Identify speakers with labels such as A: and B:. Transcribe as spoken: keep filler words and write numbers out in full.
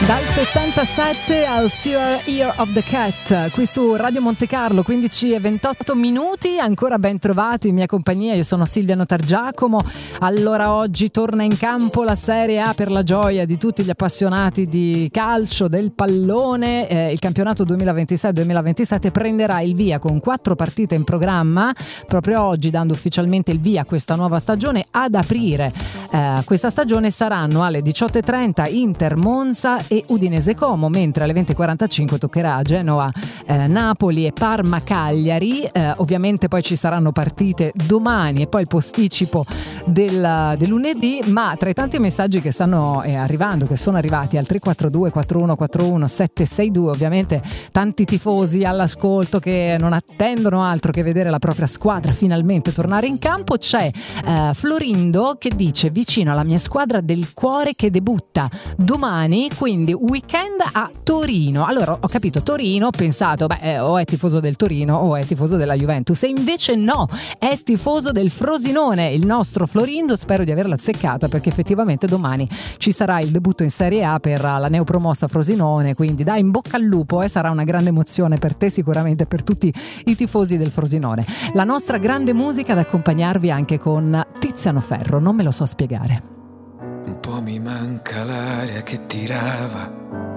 A: Dal settantasette al Still Year of the Cat, qui su Radio Monte Carlo, quindici e ventotto minuti, ancora ben trovati in mia compagnia, io sono Silvia Notargiacomo. Allora oggi torna in campo la Serie A per la gioia di tutti gli appassionati di calcio, del pallone, eh, il campionato duemilaventisei duemilaventisette prenderà il via con quattro partite in programma, proprio oggi dando ufficialmente il via a questa nuova stagione. Ad aprire eh, questa stagione saranno alle diciotto e trenta Inter Monza e Udinese Como, mentre alle venti e quarantacinque toccherà a Genova eh, Napoli e Parma Cagliari. Eh, ovviamente poi ci saranno partite domani e poi il posticipo del, del lunedì, ma tra i tanti messaggi che stanno eh, arrivando, che sono arrivati al tre quattro due quattro uno quattro uno sette sei due, ovviamente tanti tifosi all'ascolto che non attendono altro che vedere la propria squadra finalmente tornare in campo. C'è eh, Florindo che dice: vicino alla mia squadra del cuore che debutta domani, quindi weekend a Torino. Allora ho capito Torino, ho pensato beh eh, o è tifoso del Torino o è tifoso della Juventus, e invece no, è tifoso del Frosinone il nostro Florindo. Spero di averla azzeccata, perché effettivamente domani ci sarà il debutto in Serie A per la neopromossa Frosinone, quindi dai, in bocca al lupo, eh, sarà una grande emozione per te, sicuramente per tutti i tifosi del Frosinone. La nostra grande musica ad accompagnarvi anche con Tiziano Ferro, non me lo so spiegare.
B: Un po' mi manca l'aria che tirava